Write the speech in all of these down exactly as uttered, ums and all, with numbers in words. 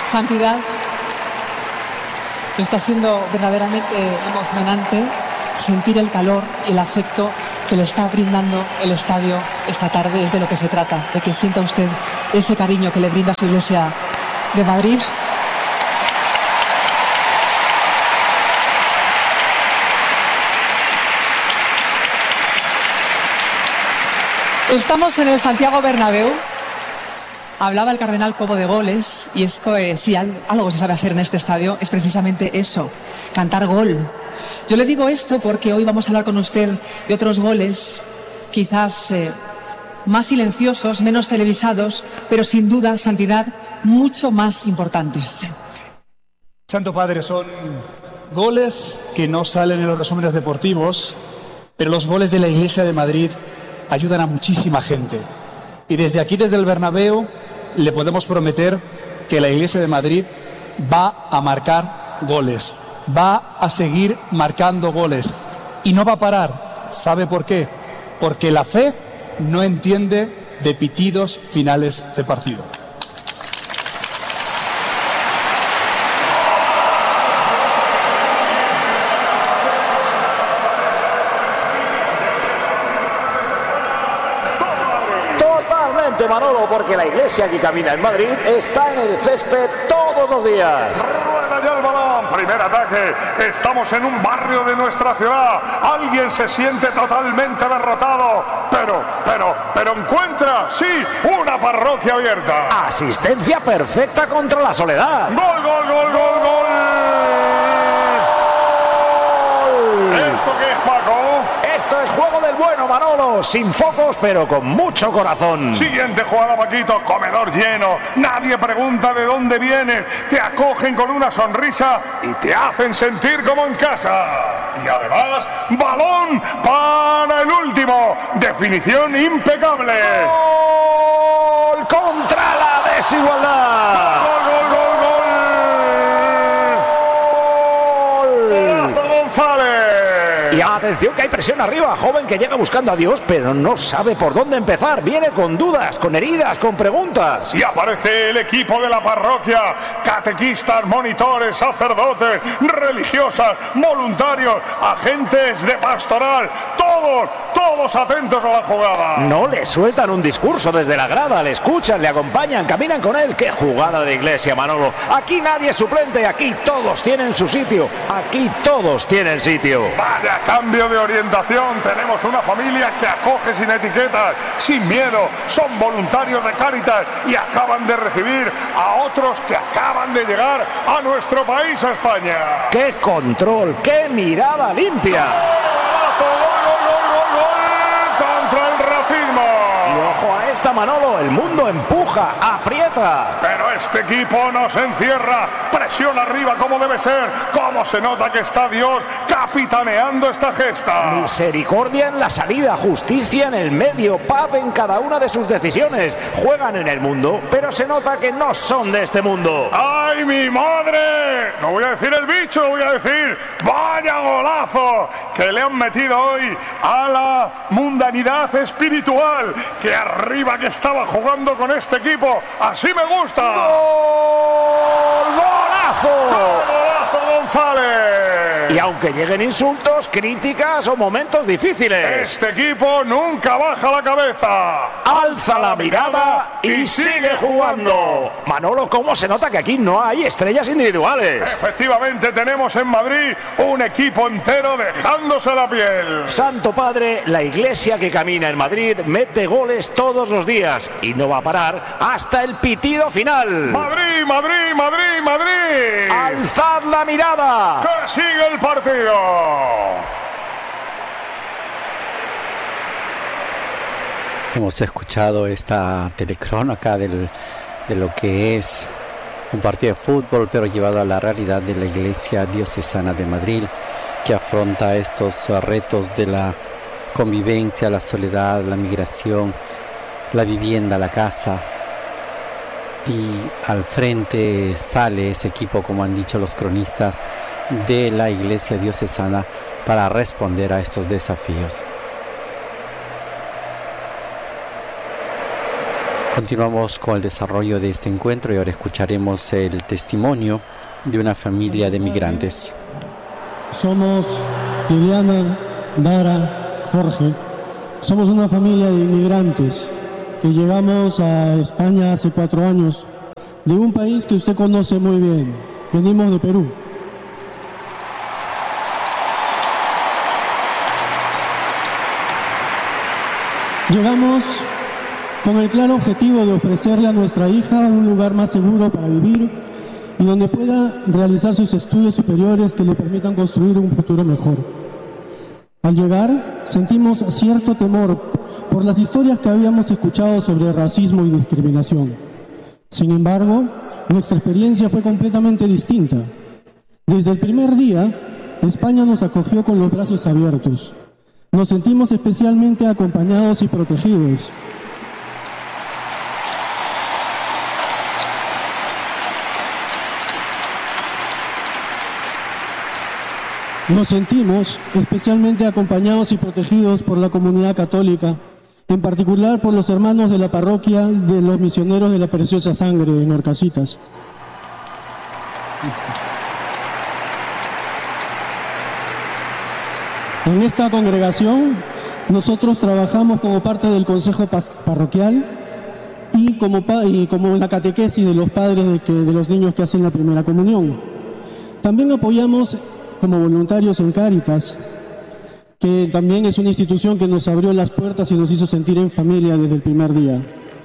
Santidad, está siendo verdaderamente emocionante sentir el calor y el afecto que le está brindando el estadio esta tarde. Es de lo que se trata, de que sienta usted ese cariño que le brinda su Iglesia de Madrid. Estamos en el Santiago Bernabéu. Hablaba el cardenal Cobo de goles, y es que si algo se sabe hacer en este estadio es precisamente eso, cantar gol. Yo le digo esto porque hoy vamos a hablar con usted de otros goles, quizás eh, más silenciosos, menos televisados, pero sin duda, Santidad, mucho más importantes. Santo Padre, son goles que no salen en los resúmenes deportivos, pero los goles de la Iglesia de Madrid ayudan a muchísima gente. Y desde aquí, desde el Bernabéu, le podemos prometer que la Iglesia de Madrid va a marcar goles, va a seguir marcando goles y no va a parar. ¿Sabe por qué? Porque la fe no entiende de pitidos finales de partido. Manolo, porque la Iglesia que camina en Madrid está en el césped todos los días. Rueda ya el balón, primer ataque. Estamos en un barrio de nuestra ciudad. Alguien se siente totalmente derrotado, pero, pero, pero encuentra, sí, una parroquia abierta. Asistencia perfecta contra la soledad. Gol, gol, gol, gol, gol. ¿Esto qué es, Paco? Esto es juego del bueno, Manolo, sin focos, pero con mucho corazón. Siguiente jugada, Paquito, comedor lleno, nadie pregunta de dónde vienen, te acogen con una sonrisa y te hacen sentir como en casa. Y además, balón para el último, definición impecable. ¡Gol contra la desigualdad! ¡Gol, gol, gol, gol! ¡Golazo, González! Y atención que hay presión arriba, joven que llega buscando a Dios, pero no sabe por dónde empezar. Viene con dudas, con heridas, con preguntas. Y aparece el equipo de la parroquia, catequistas, monitores, sacerdotes, religiosas, voluntarios, agentes de pastoral, todos, todos atentos a la jugada. No le sueltan un discurso desde la grada, le escuchan, le acompañan, caminan con él. ¡Qué jugada de Iglesia, Manolo! Aquí nadie es suplente, aquí todos tienen su sitio, aquí todos tienen sitio. Vaya cambio de orientación, tenemos una familia que acoge sin etiquetas, sin miedo, son voluntarios de Cáritas y acaban de recibir a otros que acaban de llegar a nuestro país, a España. ¡Qué control! ¡Qué mirada limpia! ¡Gol, gol, gol, gol, gol! ¡Contra el racismo! Y ojo a esta, Manolo, el mundo empuja, aprieta. Pero este equipo nos encierra, presión arriba como debe ser, como se nota que está Dios capitaneando esta gesta. Misericordia en la salida, justicia en el medio, paz en cada una de sus decisiones. Juegan en el mundo, pero se nota que no son de este mundo. ¡Ay, mi madre! No voy a decir el bicho, voy a decir ¡vaya golazo! Que le han metido hoy a la mundanidad espiritual, que arriba que estaba jugando con este equipo. ¡Así me gusta! ¡Gol! ¡Golazo! ¡Golazo, González! Y aunque lleguen insultos, críticas o momentos difíciles, este equipo nunca baja la cabeza. Alza la mirada y sigue jugando. Manolo, ¿cómo se nota que aquí no hay estrellas individuales? Efectivamente, tenemos en Madrid un equipo entero dejándose la piel. Santo Padre, la Iglesia que camina en Madrid mete goles todos los días y no va a parar hasta el pitido final. Madrid, Madrid, Madrid, Madrid. Alzad la mirada. Que sigue el partido. Hemos escuchado esta telecrónica del, de lo que es un partido de fútbol, pero llevado a la realidad de la Iglesia Diocesana de Madrid, que afronta estos retos de la convivencia, la soledad, la migración, la vivienda, la casa. Y al frente sale ese equipo, como han dicho los cronistas, de la Iglesia Diocesana para responder a estos desafíos. Continuamos con el desarrollo de este encuentro y ahora escucharemos el testimonio de una familia de migrantes. Somos Liliana, Dara, Jorge. Somos una familia de inmigrantes que llegamos a España hace cuatro años, de un país que usted conoce muy bien. Venimos de Perú. Llegamos con el claro objetivo de ofrecerle a nuestra hija un lugar más seguro para vivir y donde pueda realizar sus estudios superiores que le permitan construir un futuro mejor. Al llegar, sentimos cierto temor por las historias que habíamos escuchado sobre racismo y discriminación. Sin embargo, nuestra experiencia fue completamente distinta. Desde el primer día, España nos acogió con los brazos abiertos. Nos sentimos especialmente acompañados y protegidos. Nos sentimos especialmente acompañados y protegidos por la comunidad católica, en particular por los hermanos de la parroquia de los misioneros de la Preciosa Sangre en Horcasitas. En esta congregación, nosotros trabajamos como parte del consejo parroquial y como, y como la catequesis de los padres de, que, de los niños que hacen la primera comunión. También apoyamos como voluntarios en Cáritas, que también es una institución que nos abrió las puertas y nos hizo sentir en familia desde el primer día.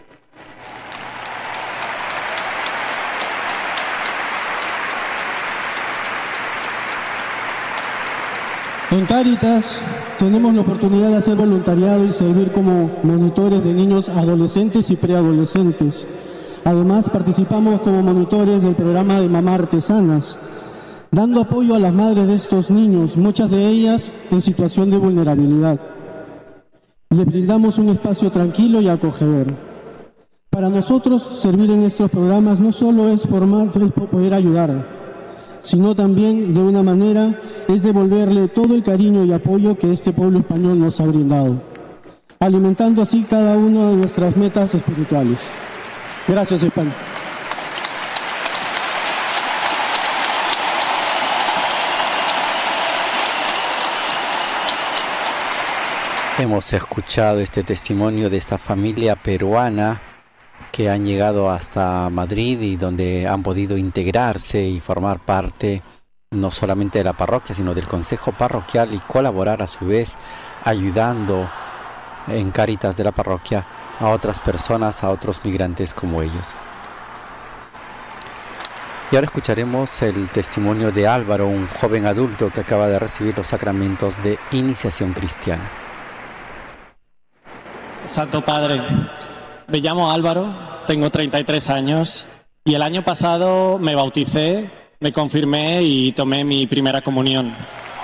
En Cáritas tenemos la oportunidad de hacer voluntariado y servir como monitores de niños adolescentes y preadolescentes. Además, participamos como monitores del programa de Mamá Artesanas, dando apoyo a las madres de estos niños, muchas de ellas en situación de vulnerabilidad. Les brindamos un espacio tranquilo y acogedor. Para nosotros, servir en estos programas no solo es formar, es poder ayudar, sino también, de una manera, es devolverle todo el cariño y apoyo que este pueblo español nos ha brindado, alimentando así cada una de nuestras metas espirituales. Gracias, España. Hemos escuchado este testimonio de esta familia peruana que han llegado hasta Madrid y donde han podido integrarse y formar parte no solamente de la parroquia, sino del consejo parroquial y colaborar a su vez ayudando en Cáritas de la parroquia a otras personas, a otros migrantes como ellos. Y ahora escucharemos el testimonio de Álvaro, un joven adulto que acaba de recibir los sacramentos de iniciación cristiana. Santo Padre, me llamo Álvaro, tengo treinta y tres años y el año pasado me bauticé, me confirmé y tomé mi primera comunión.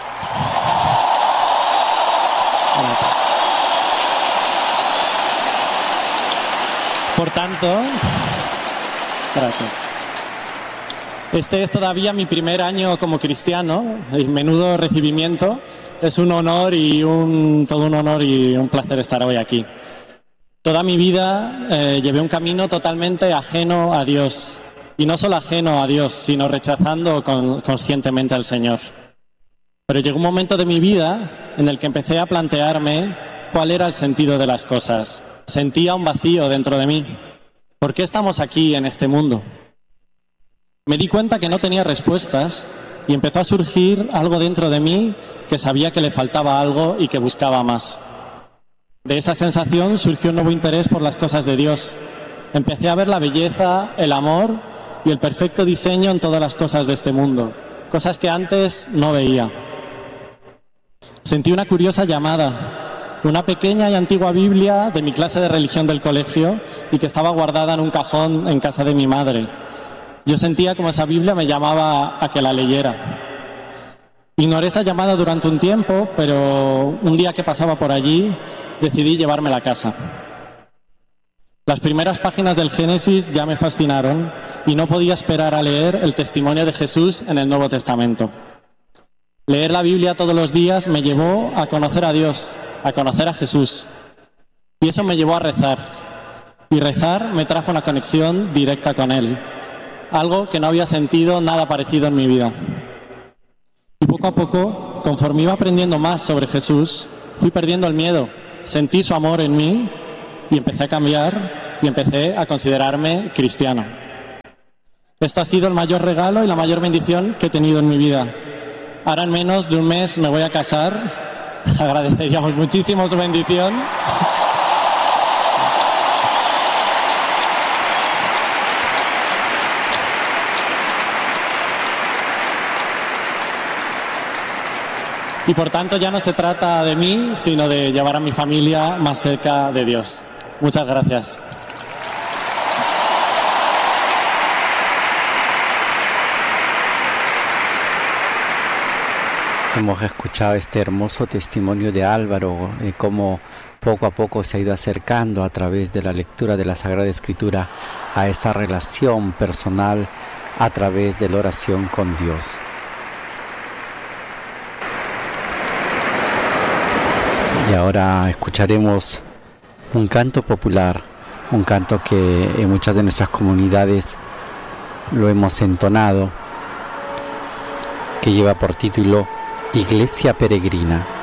Por tanto, gracias. Este es todavía mi primer año como cristiano, el menudo recibimiento. Es un honor y un todo un honor y un placer estar hoy aquí. Toda mi vida eh, llevé un camino totalmente ajeno a Dios. Y no solo ajeno a Dios, sino rechazando con, conscientemente al Señor. Pero llegó un momento de mi vida en el que empecé a plantearme cuál era el sentido de las cosas. Sentía un vacío dentro de mí. ¿Por qué estamos aquí en este mundo? Me di cuenta que no tenía respuestas y empezó a surgir algo dentro de mí que sabía que le faltaba algo y que buscaba más. De esa sensación surgió un nuevo interés por las cosas de Dios. Empecé a ver la belleza, el amor y el perfecto diseño en todas las cosas de este mundo, cosas que antes no veía. Sentí una curiosa llamada, una pequeña y antigua Biblia de mi clase de religión del colegio y que estaba guardada en un cajón en casa de mi madre. Yo sentía como esa Biblia me llamaba a que la leyera. Ignoré esa llamada durante un tiempo, pero un día que pasaba por allí decidí llevármela a casa. Las primeras páginas del Génesis ya me fascinaron y no podía esperar a leer el testimonio de Jesús en el Nuevo Testamento. Leer la Biblia todos los días me llevó a conocer a Dios, a conocer a Jesús. Y eso me llevó a rezar. Y rezar me trajo una conexión directa con Él, algo que no había sentido nada parecido en mi vida. Y poco a poco, conforme iba aprendiendo más sobre Jesús, fui perdiendo el miedo, sentí su amor en mí y empecé a cambiar y empecé a considerarme cristiano. Esto ha sido el mayor regalo y la mayor bendición que he tenido en mi vida. Ahora en menos de un mes me voy a casar. Agradeceríamos muchísimo su bendición. Y por tanto ya no se trata de mí, sino de llevar a mi familia más cerca de Dios. Muchas gracias. Hemos escuchado este hermoso testimonio de Álvaro, de cómo poco a poco se ha ido acercando a través de la lectura de la Sagrada Escritura a esa relación personal a través de la oración con Dios. Y ahora escucharemos un canto popular, un canto que en muchas de nuestras comunidades lo hemos entonado, que lleva por título Iglesia Peregrina.